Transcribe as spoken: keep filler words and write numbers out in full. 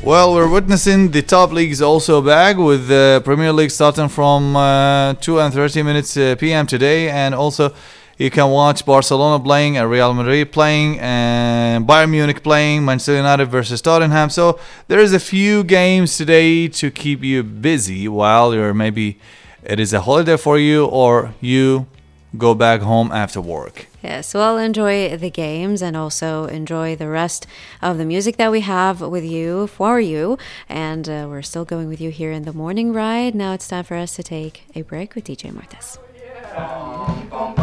Well, we're witnessing the top leagues also back with the Premier League starting from uh, two and thirty minutes uh, p m today, and also you can watch Barcelona playing, and Real Madrid playing, and Bayern Munich playing, Manchester United versus Tottenham. So there is a few games today to keep you busy while you're maybe it is a holiday for you or you go back home after work. Yes, well, enjoy the games and also enjoy the rest of the music that we have with you, for you. And uh, we're still going with you here in the morning ride. Now it's time for us to take a break with D J Martes.